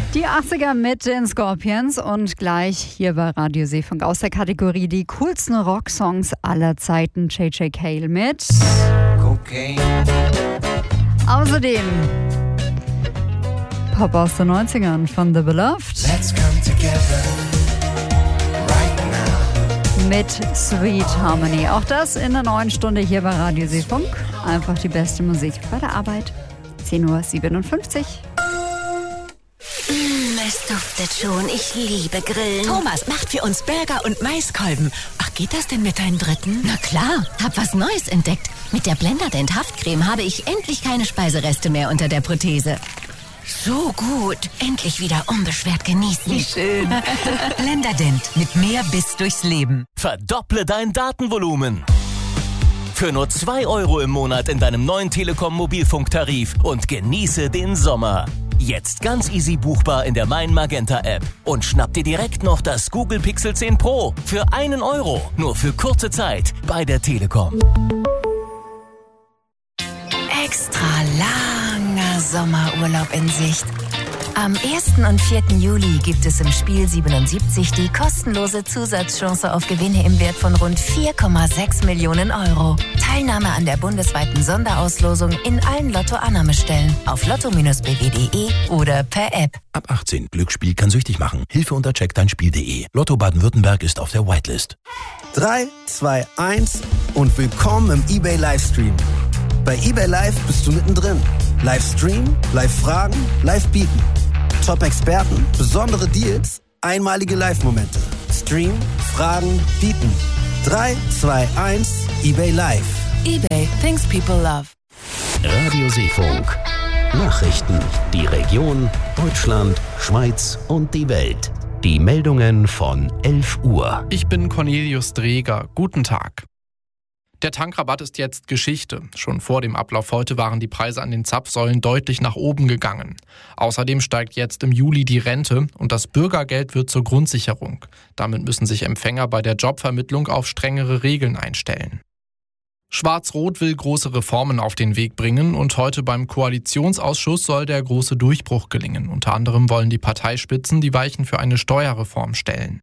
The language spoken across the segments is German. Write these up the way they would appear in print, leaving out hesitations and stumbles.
Die 80er mit den Scorpions und gleich hier bei Radio Seefunk aus der Kategorie die coolsten Rocksongs aller Zeiten. JJ Cale mit Cocaine. Außerdem Pop aus den 90ern von The Beloved. Let's come together right now. Mit Sweet Harmony. Auch das in der neuen Stunde hier bei Radio Seefunk. Einfach die beste Musik bei der Arbeit. 10:57 Uhr. Es duftet schon. Ich liebe Grillen. Thomas macht für uns Burger und Maiskolben. Ach, geht das denn mit deinen Dritten? Na klar, hab was Neues entdeckt. Mit der Blenderdent Haftcreme habe ich endlich keine Speisereste mehr unter der Prothese. So gut. Endlich wieder unbeschwert genießen. Wie schön. Blenderdent. Mit mehr Biss durchs Leben. Verdopple dein Datenvolumen. Für nur 2 € im Monat in deinem neuen Telekom-Mobilfunktarif und genieße den Sommer. Jetzt ganz easy buchbar in der Mein Magenta App. Und schnapp dir direkt noch das Google Pixel 10 Pro für 1 €. Nur für kurze Zeit bei der Telekom. Extra langer Sommerurlaub in Sicht. Am 1. und 4. Juli gibt es im Spiel 77 die kostenlose Zusatzchance auf Gewinne im Wert von rund 4,6 Millionen €. Teilnahme an der bundesweiten Sonderauslosung in allen Lotto-Annahmestellen auf lotto-bw.de oder per App. Ab 18. Glücksspiel kann süchtig machen. Hilfe unter checkdeinspiel.de. Lotto Baden-Württemberg ist auf der Whitelist. 3, 2, 1 und willkommen im eBay Livestream. Bei eBay Live bist du mittendrin. Livestream, Live-Fragen, Live-Bieten. Top-Experten, besondere Deals, einmalige Live-Momente. Stream, Fragen, Bieten. 3, 2, 1, eBay Live. eBay, things people love. Radio Seefunk. Nachrichten. Die Region, Deutschland, Schweiz und die Welt. Die Meldungen von 11 Uhr. Ich bin Cornelius Dreger. Guten Tag. Der Tankrabatt ist jetzt Geschichte. Schon vor dem Ablauf heute waren die Preise an den Zapfsäulen deutlich nach oben gegangen. Außerdem steigt jetzt im Juli die Rente und das Bürgergeld wird zur Grundsicherung. Damit müssen sich Empfänger bei der Jobvermittlung auf strengere Regeln einstellen. Schwarz-Rot will große Reformen auf den Weg bringen und heute beim Koalitionsausschuss soll der große Durchbruch gelingen. Unter anderem wollen die Parteispitzen die Weichen für eine Steuerreform stellen.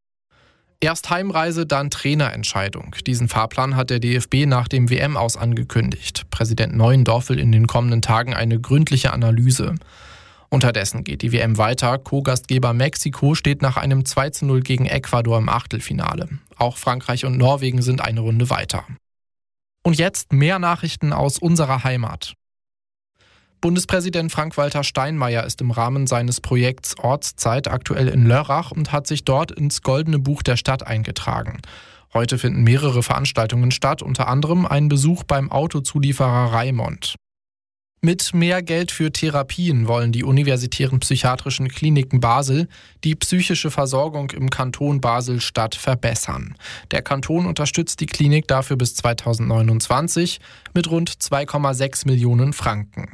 Erst Heimreise, dann Trainerentscheidung. Diesen Fahrplan hat der DFB nach dem WM-Aus angekündigt. Präsident Neuendorf will in den kommenden Tagen eine gründliche Analyse. Unterdessen geht die WM weiter. Co-Gastgeber Mexiko steht nach einem 2:0 gegen Ecuador im Achtelfinale. Auch Frankreich und Norwegen sind eine Runde weiter. Und jetzt mehr Nachrichten aus unserer Heimat. Bundespräsident Frank-Walter Steinmeier ist im Rahmen seines Projekts Ortszeit aktuell in Lörrach und hat sich dort ins Goldene Buch der Stadt eingetragen. Heute finden mehrere Veranstaltungen statt, unter anderem ein Besuch beim Autozulieferer Raimond. Mit mehr Geld für Therapien wollen die universitären psychiatrischen Kliniken Basel die psychische Versorgung im Kanton Basel-Stadt verbessern. Der Kanton unterstützt die Klinik dafür bis 2029 mit rund 2,6 Millionen Franken.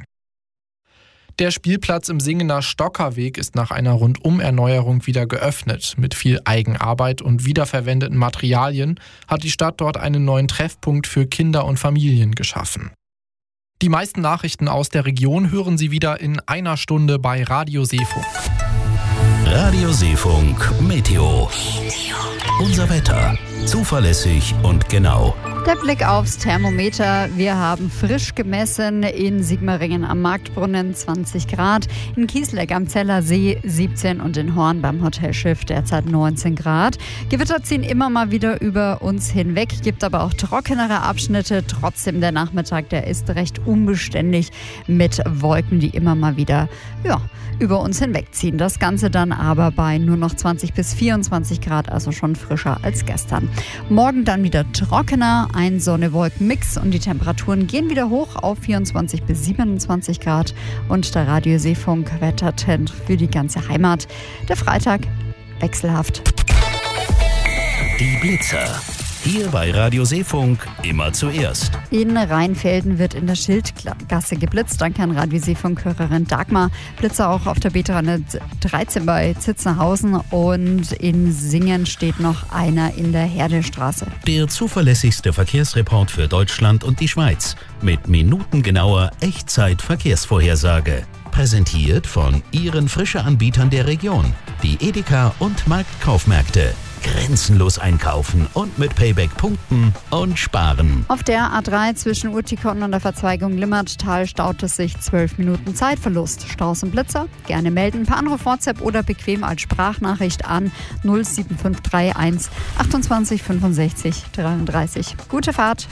Der Spielplatz im Singener Stockerweg ist nach einer Rundumerneuerung wieder geöffnet. Mit viel Eigenarbeit und wiederverwendeten Materialien hat die Stadt dort einen neuen Treffpunkt für Kinder und Familien geschaffen. Die meisten Nachrichten aus der Region hören Sie wieder in einer Stunde bei Radio Seefunk. Radio Seefunk Meteo. Unser Wetter. Zuverlässig und genau. Der Blick aufs Thermometer. Wir haben frisch gemessen in Sigmaringen am Marktbrunnen 20 Grad, in Kiesleck am Zeller See 17 und in Horn beim Hotelschiff derzeit 19 Grad. Gewitter ziehen immer mal wieder über uns hinweg, gibt aber auch trockenere Abschnitte. Trotzdem der Nachmittag, der ist recht unbeständig mit Wolken, die immer mal wieder über uns hinwegziehen. Das Ganze dann aber bei nur noch 20 bis 24 Grad, also schon frischer als gestern. Morgen dann wieder trockener, ein Sonne-Wolken-Mix und die Temperaturen gehen wieder hoch auf 24 bis 27 Grad und der Radio Seefunk Wettertrend für die ganze Heimat. Der Freitag wechselhaft. Die Blitzer. Hier bei Radio Seefunk immer zuerst. In Rheinfelden wird in der Schildgasse geblitzt. Danke an Radio Seefunk-Hörerin Dagmar. Blitzer auch auf der B313 bei Zitzenhausen und in Singen steht noch einer in der Herdestraße. Der zuverlässigste Verkehrsreport für Deutschland und die Schweiz mit minutengenauer Echtzeit-Verkehrsvorhersage. Präsentiert von Ihren Frische-Anbietern der Region. Die Edeka und Marktkaufmärkte. Grenzenlos einkaufen und mit Payback punkten und sparen. Auf der A3 zwischen Urtikon und der Verzweigung Limmertal staut es sich 12 Minuten Zeitverlust. Staus und Blitzer? Gerne melden per Anruf, WhatsApp oder bequem als Sprachnachricht an 07531 28 65 33. Gute Fahrt!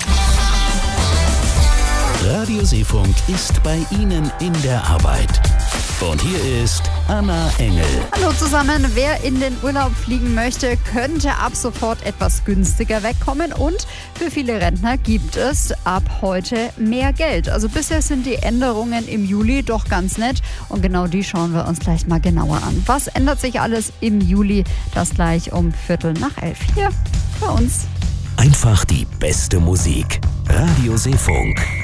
Radio Seefunk ist bei Ihnen in der Arbeit. Und hier ist Anna Engel. Hallo zusammen, wer in den Urlaub fliegen möchte, könnte ab sofort etwas günstiger wegkommen und für viele Rentner gibt es ab heute mehr Geld. Also bisher sind die Änderungen im Juli doch ganz nett und genau die schauen wir uns gleich mal genauer an. Was ändert sich alles im Juli? Das gleich um 11:45 hier bei uns. Einfach die beste Musik. Radio Seefunk.